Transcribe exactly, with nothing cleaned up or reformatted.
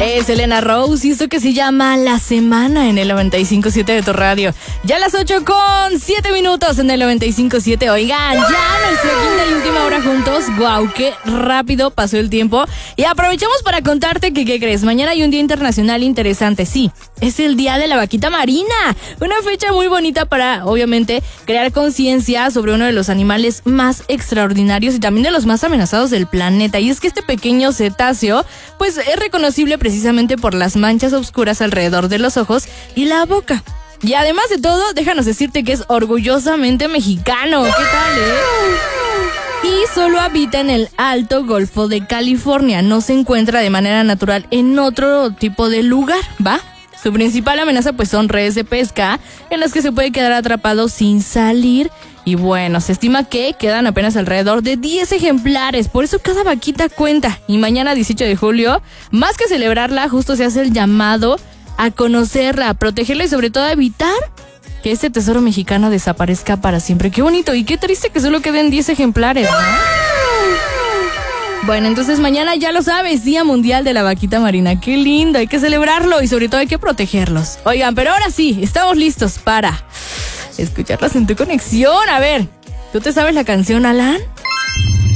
Es Elena Rose y esto que se llama La Semana en el noventa y cinco punto siete de tu radio. Ya a las ocho con siete minutos en el noventa y cinco punto siete. Oigan, ya nuestra quinta y última hora juntos. Guau, qué rápido pasó el tiempo. Y aprovechamos para contarte que, ¿qué crees? Mañana hay un día internacional interesante. Sí, es el Día de la Vaquita Marina. Una fecha muy bonita para, obviamente, crear conciencia sobre uno de los animales más extraordinarios y también de los más amenazados del planeta. Y es que este pequeño cetáceo, pues es reconocible precisamente por las manchas oscuras alrededor de los ojos y la boca. Y además de todo, déjanos decirte que es orgullosamente mexicano. ¿Qué tal, eh? Y solo habita en el Alto Golfo de California. No se encuentra de manera natural en otro tipo de lugar, ¿va? Su principal amenaza pues son redes de pesca en las que se puede quedar atrapado sin salir. Y bueno, se estima que quedan apenas alrededor de diez ejemplares. Por eso cada vaquita cuenta. Y mañana dieciocho de julio, más que celebrarla, justo se hace el llamado a conocerla, a protegerla y sobre todo a evitar que este tesoro mexicano desaparezca para siempre. Qué bonito y qué triste que solo queden diez ejemplares, ¿no? Bueno, entonces mañana ya lo sabes, Día Mundial de la Vaquita Marina. Qué lindo, hay que celebrarlo y sobre todo hay que protegerlos. Oigan, pero ahora sí, estamos listos para escucharlas en tu conexión. A ver, ¿tú te sabes la canción, Alan?